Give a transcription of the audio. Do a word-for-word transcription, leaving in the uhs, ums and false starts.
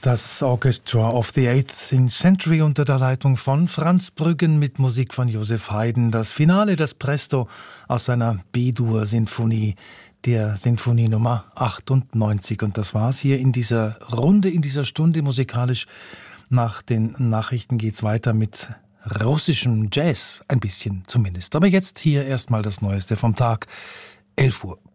Das Orchestra of the eighteenth Century unter der Leitung von Franz Brüggen mit Musik von Joseph Haydn. Das Finale, das Presto aus seiner B-Dur-Sinfonie, der Sinfonie Nummer achtundneunzig. Und das war's hier in dieser Runde, in dieser Stunde musikalisch. Nach den Nachrichten geht's weiter mit russischem Jazz, ein bisschen zumindest. Aber jetzt hier erstmal das Neueste vom Tag, elf Uhr.